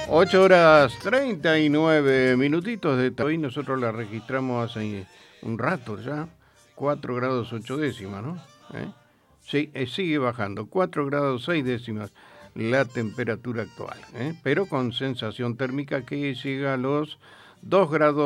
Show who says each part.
Speaker 1: 8:39 minutitos de hoy. Nosotros la registramos hace un rato ya. 4 grados 8 décimas, ¿no? Sí, sigue bajando. 4 grados 6 décimas la temperatura actual. Pero con sensación térmica que llega a los 2 grados.